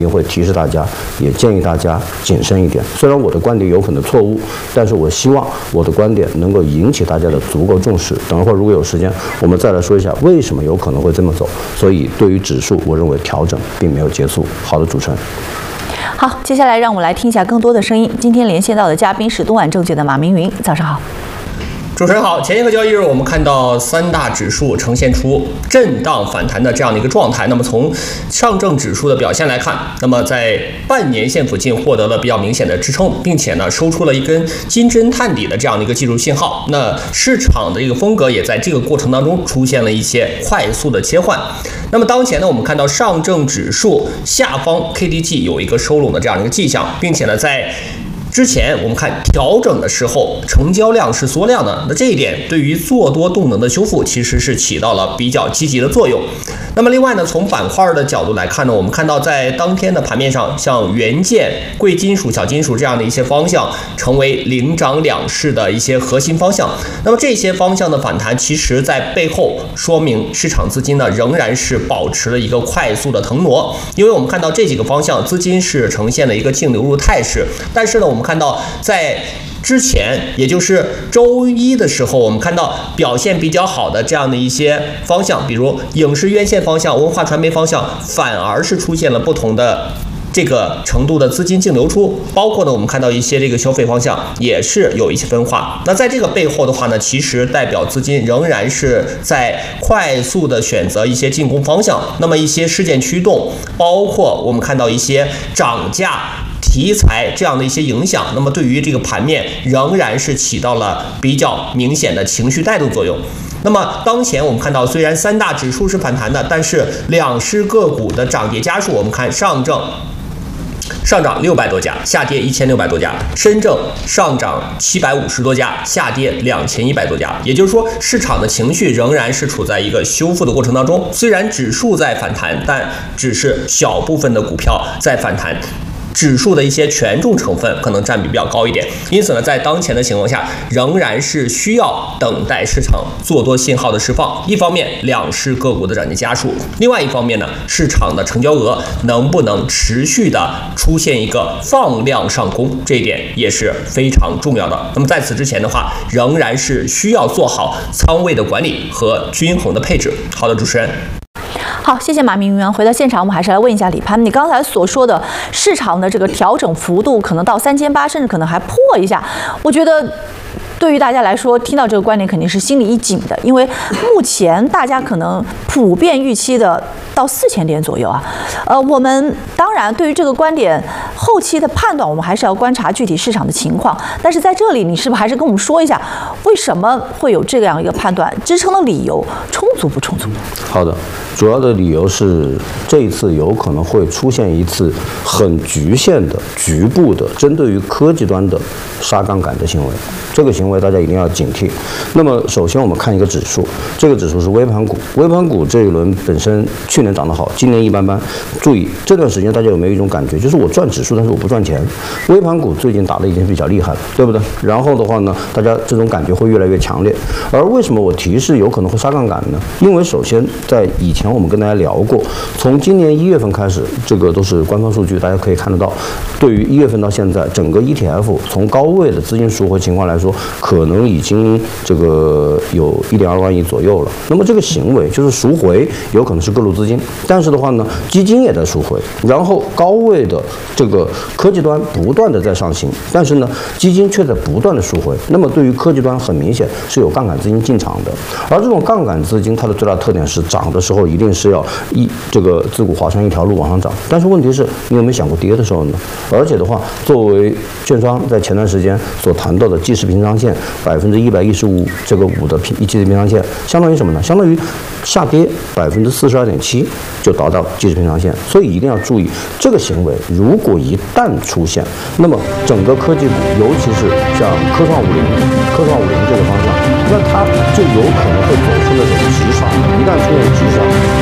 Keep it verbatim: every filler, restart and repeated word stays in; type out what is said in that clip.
也会提示大家，也建议大家谨慎一点。虽然我的观点有可能错误，但是我希望我的观点能够引起大家的足够重视。等一会儿如果有时间，我们再来说一下为什么有可能会这么走。所以对于指数，我认为调整并没有结束。好的，主持人。 好，接下来让我们来听一下更多的声音。今天连线到的嘉宾是东莞证券的马明云，早上好。 主持人好，前一个交易日我们看到三大指数呈现出震荡反弹的这样的一个状态。那么从上证指数的表现来看，那么在半年线附近获得了比较明显的支撑，并且呢收出了一根金针探底的这样的一个技术信号。那市场的一个风格也在这个过程当中出现了一些快速的切换。那么当前呢，我们看到上证指数下方 K D J 有一个收拢的这样的一个迹象，并且呢在之前我们看调整的时候，成交量是缩量的，那这一点对于做多动能的修复其实是起到了比较积极的作用。那么另外呢，从板块的角度来看呢，我们看到在当天的盘面上，像元件、贵金属、小金属这样的一些方向，成为领涨两市的一些核心方向。那么这些方向的反弹，其实在背后说明市场资金呢仍然是保持了一个快速的腾挪，因为我们看到这几个方向资金是呈现了一个净流入态势，但是呢，我们看到在之前，也就是周一的时候，我们看到表现比较好的这样的一些方向，比如影视院线方向、文化传媒方向，反而是出现了不同的这个程度的资金净流出，包括呢，我们看到一些这个消费方向也是有一些分化。那在这个背后的话呢，其实代表资金仍然是在快速的选择一些进攻方向。那么一些事件驱动，包括我们看到一些涨价题材这样的一些影响，那么对于这个盘面仍然是起到了比较明显的情绪带动作用。那么当前我们看到，虽然三大指数是反弹的，但是两市个股的涨跌家数，我们看上证上涨六百多家，下跌一千六百多家；深证上涨七百五十多家，下跌两千一百多家。也就是说，市场的情绪仍然是处在一个修复的过程当中。虽然指数在反弹，但只是小部分的股票在反弹。指数的一些权重成分可能占比比较高一点，因此呢，在当前的情况下，仍然是需要等待市场做多信号的释放。一方面，两市个股的涨跌家数；另外一方面呢，市场的成交额能不能持续的出现一个放量上攻，这一点也是非常重要的。那么在此之前的话，仍然是需要做好仓位的管理和均衡的配置。好的，主持人。 好，谢谢马明云。回到现场，我们还是来问一下李潘，你刚才所说的市场的这个调整幅度可能到三千八，甚至可能还破一下，我觉得对于大家来说，听到这个观点肯定是心里一紧的，因为目前大家可能普遍预期的到四千点左右啊。呃，我们当然对于这个观点后期的判断，我们还是要观察具体市场的情况。但是在这里，你是不是还是跟我们说一下，为什么会有这样一个判断？支撑的理由充足不充足？ 好的，主要的理由是这一次有可能会出现一次很局限的、局部的，针对于科技端的杀杠杆的行为。这个行为大家一定要警惕。那么，首先我们看一个指数，这个指数是微盘股。微盘股这一轮本身去年涨得好，今年一般般。注意这段时间大家有没有一种感觉，就是我赚指数，但是我不赚钱。微盘股最近打得已经比较厉害了，对不对？然后的话呢，大家这种感觉会越来越强烈。而为什么我提示有可能会杀杠杆呢？因为首先在以前我们跟大家聊过，从今年一月份开始，这个都是官方数据，大家可以看得到，对于一月份到现在，整个 E T F 从高位的资金赎回情况来说，可能已经这个有一点二万亿左右了。那么这个行为就是赎回，有可能是各路资金，但是的话呢，基金也在赎回，然后高位的这个科技端不断的在上行，但是呢，基金却在不断的赎回。那么对于科技端，很明显是有杠杆资金进场的，而这种杠杆资金它的最大特点是涨的时候一定是要一这个自古华山一条路往上涨，但是问题是你有没有想过跌的时候呢？而且的话，作为券商在前段时间所谈到的技术平仓线百分之一百一十五这个五的平技术平仓线，相当于什么呢？相当于下跌百分之四十二点七就达到技术平仓线，所以一定要注意这个行为。如果一旦出现，那么整个科技股，尤其是像科创五零、科创五零这个方向，那它就有可能会走出那种急杀。一旦出现急杀，